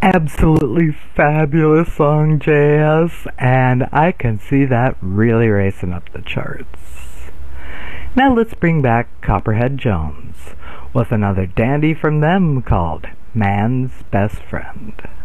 Absolutely fabulous song, JS, and I can see that really racing up the charts. Now let's bring back Copperhead Jones with another dandy from them called Man's Best Friend.